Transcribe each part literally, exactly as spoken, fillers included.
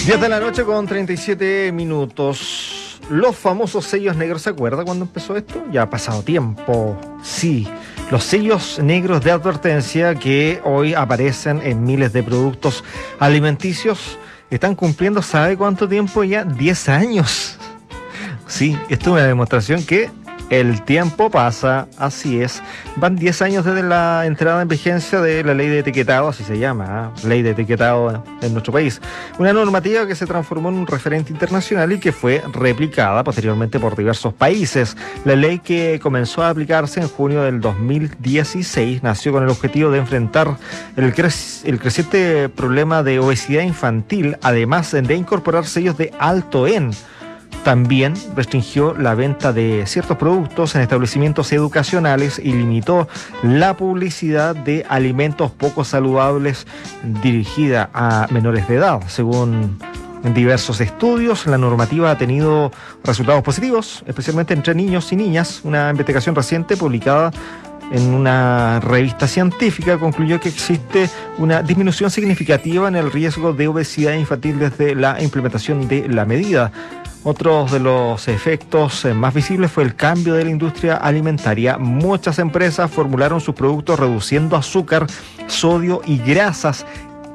diez de la noche con treinta y siete minutos. Los famosos sellos negros, ¿se acuerda cuando empezó esto? Ya ha pasado tiempo, sí. Los sellos negros de advertencia que hoy aparecen en miles de productos alimenticios están cumpliendo, ¿sabe cuánto tiempo ya? diez años. Sí, esto es una demostración que el tiempo pasa, así es. Van diez años desde la entrada en vigencia de la ley de etiquetado, así se llama, ¿eh? Ley de etiquetado en nuestro país. Una normativa que se transformó en un referente internacional y que fue replicada posteriormente por diversos países. La ley, que comenzó a aplicarse en junio del dos mil dieciséis, nació con el objetivo de enfrentar el, cre- el creciente problema de obesidad infantil, además de incorporar sellos de alto en. También restringió la venta de ciertos productos en establecimientos educacionales y limitó la publicidad de alimentos poco saludables dirigida a menores de edad. Según diversos estudios, la normativa ha tenido resultados positivos, especialmente entre niños y niñas. Una investigación reciente publicada en una revista científica concluyó que existe una disminución significativa en el riesgo de obesidad infantil desde la implementación de la medida. Otro de los efectos más visibles fue el cambio de la industria alimentaria. Muchas empresas formularon sus productos reduciendo azúcar, sodio y grasas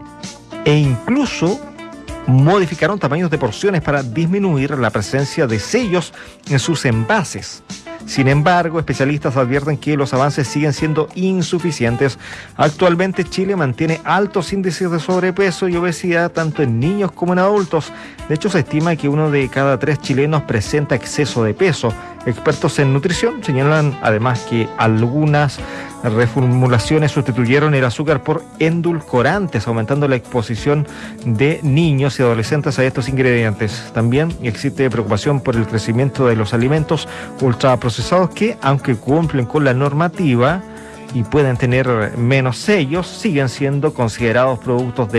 e incluso modificaron tamaños de porciones para disminuir la presencia de sellos en sus envases. Sin embargo, especialistas advierten que los avances siguen siendo insuficientes. Actualmente Chile mantiene altos índices de sobrepeso y obesidad tanto en niños como en adultos. De hecho, se estima que uno de cada tres chilenos presenta exceso de peso. Expertos en nutrición señalan además que algunas reformulaciones sustituyeron el azúcar por endulcorantes, aumentando la exposición de niños y adolescentes a estos ingredientes. También existe preocupación por el crecimiento de los alimentos ultraprocesados que, aunque cumplen con la normativa y pueden tener menos sellos, siguen siendo considerados productos de